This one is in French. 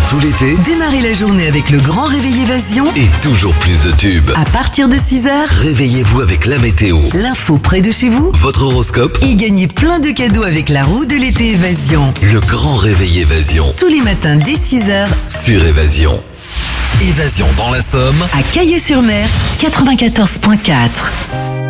tout l'été, Démarrez la journée avec le grand réveil Évasion. et toujours plus de tubes. À partir de 6h, Réveillez-vous avec la météo, l'info près de chez vous. votre horoscope, Et gagnez plein de cadeaux avec la roue de l'été Évasion. le grand réveil Évasion Tous les matins dès 6h sur Évasion. Évasion dans la Somme. à Caillé-sur-Mer 94.4.